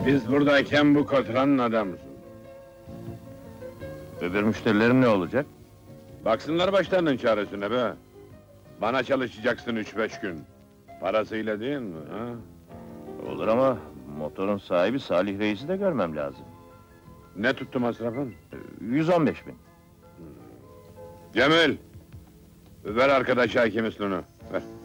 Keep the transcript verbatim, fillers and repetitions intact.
Biz buradayken bu katranın adamısın. Öbür müşterilerim ne olacak? Baksınlar başlarının çaresine be! Bana çalışacaksın üç beş gün. Parasıyla değil mi, ha? Olur ama motorun sahibi Salih Reis'i de görmem lazım. Ne tuttu masrafın? yüz on beş bin. Cemil! Ver arkadaşa iki mislini, ver.